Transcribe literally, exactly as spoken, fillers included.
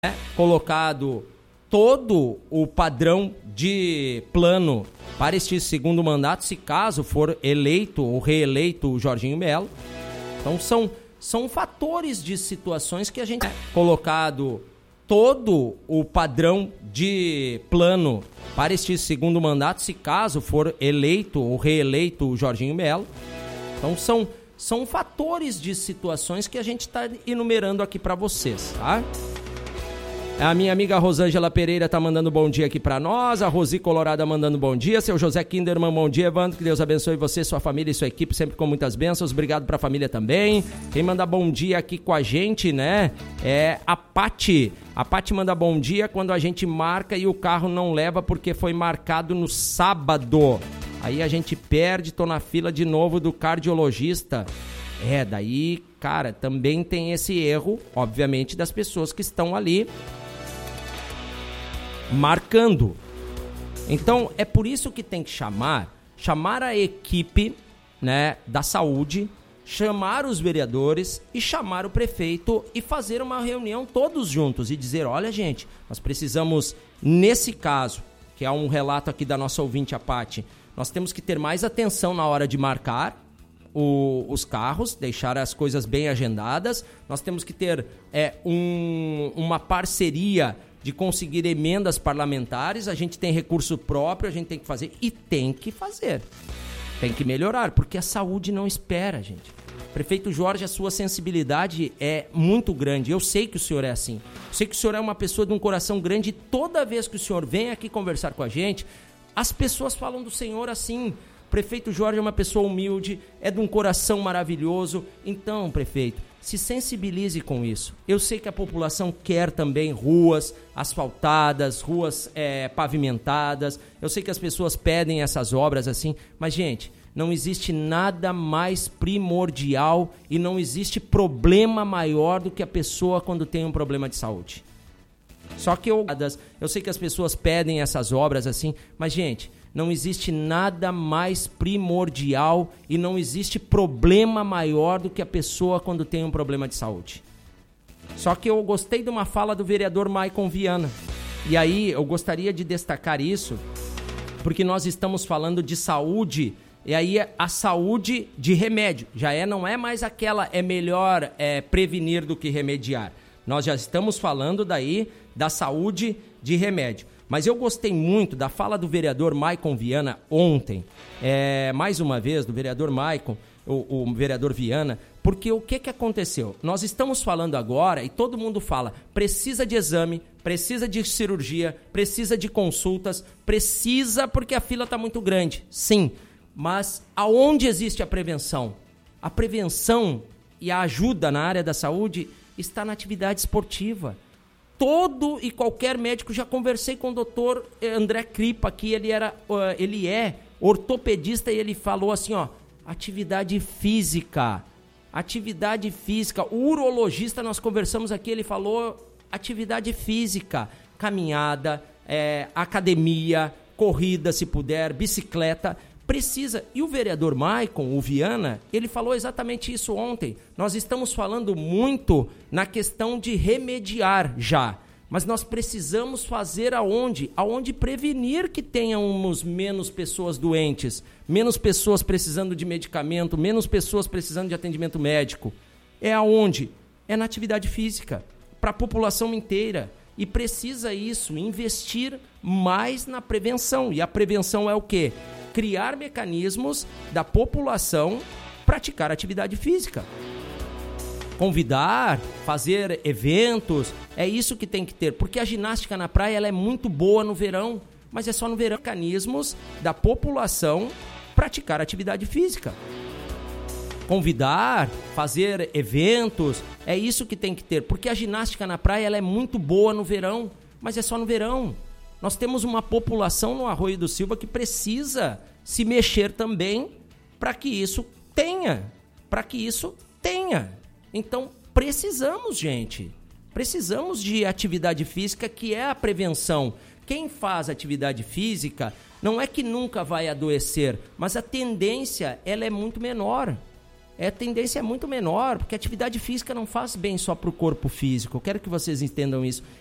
É colocado todo o padrão de plano para este segundo mandato, se caso for eleito ou reeleito o Jorginho Melo. Então são, são fatores de situações que a gente é colocado todo o padrão de plano para este segundo mandato, se caso for eleito ou reeleito o Jorginho Melo. Então são, são fatores de situações que a gente está enumerando aqui para vocês, tá? A minha amiga Rosângela Pereira tá mandando bom dia aqui pra nós. A Rosi Colorada mandando bom dia. Seu José Kinderman, bom dia, Evandro. Que Deus abençoe você, sua família e sua equipe, sempre com muitas bênçãos. Obrigado pra família também. Quem manda bom dia aqui com a gente, né, é a Pati. A Pati manda bom dia quando a gente marca e o carro não leva porque foi marcado no sábado. Aí a gente perde, tô na fila de novo do cardiologista. É, daí, cara, também tem esse erro, obviamente, das pessoas que estão ali marcando. Então, é por isso que tem que chamar, chamar a equipe, né, da saúde, chamar os vereadores e chamar o prefeito e fazer uma reunião todos juntos e dizer, olha, gente, nós precisamos, nesse caso, que é um relato aqui da nossa ouvinte, a Pati, nós temos que ter mais atenção na hora de marcar o, os carros, deixar as coisas bem agendadas, nós temos que ter é, um, uma parceria de conseguir emendas parlamentares, a gente tem recurso próprio, a gente tem que fazer e tem que fazer. Tem que melhorar, porque a saúde não espera, gente. Prefeito Jorge, a sua sensibilidade é muito grande. Eu sei que o senhor é assim. Eu sei que o senhor é uma pessoa de um coração grande e toda vez que o senhor vem aqui conversar com a gente, as pessoas falam do senhor assim. Prefeito Jorge é uma pessoa humilde, é de um coração maravilhoso. Então, prefeito, se sensibilize com isso. Eu sei que a população quer também ruas asfaltadas, ruas é, pavimentadas. Eu sei que as pessoas pedem essas obras assim. Mas, gente, não existe nada mais primordial e não existe problema maior do que a pessoa quando tem um problema de saúde. Só que eu, eu sei que as pessoas pedem essas obras assim. Mas, gente, não existe nada mais primordial e não existe problema maior do que a pessoa quando tem um problema de saúde. Só que eu gostei de uma fala do vereador Maicon Viana. E aí eu gostaria de destacar isso, porque nós estamos falando de saúde, e aí a saúde de remédio. Já é, não é mais aquela, é melhor é, prevenir do que remediar. Nós já estamos falando daí da saúde de remédio. Mas eu gostei muito da fala do vereador Maicon Viana ontem, é, mais uma vez, do vereador Maicon, o, o vereador Viana, porque o que, que aconteceu? Nós estamos falando agora e todo mundo fala, precisa de exame, precisa de cirurgia, precisa de consultas, precisa porque a fila está muito grande. Sim, mas aonde existe a prevenção? A prevenção e a ajuda na área da saúde está na atividade esportiva. Todo e qualquer médico, já conversei com o doutor André Cripa aqui, ele, era, ele é ortopedista e ele falou assim, ó, atividade física, atividade física, o urologista, nós conversamos aqui, ele falou atividade física, caminhada, é, academia, corrida se puder, bicicleta, precisa. E o vereador Maicon, o Viana, ele falou exatamente isso ontem. Nós estamos falando muito na questão de remediar já, mas nós precisamos fazer aonde? Aonde prevenir que tenhamos menos pessoas doentes, menos pessoas precisando de medicamento, menos pessoas precisando de atendimento médico. É aonde? É na atividade física, para a população inteira. E precisa isso, investir mais na prevenção. E a prevenção é o quê? Criar mecanismos da população praticar atividade física. Convidar, fazer eventos, é isso que tem que ter. Porque a ginástica na praia ela é muito boa no verão, mas é só no verão. Mecanismos da população praticar atividade física. Convidar, fazer eventos, é isso que tem que ter. Porque a ginástica na praia ela é muito boa no verão, mas é só no verão. Nós temos uma população no Arroio do Silva que precisa se mexer também para que isso tenha, para que isso tenha. Então, precisamos, gente, precisamos de atividade física, que é a prevenção. Quem faz atividade física não é que nunca vai adoecer, mas a tendência ela é muito menor. É, a tendência é muito menor, porque a atividade física não faz bem só para o corpo físico. Eu quero que vocês entendam isso.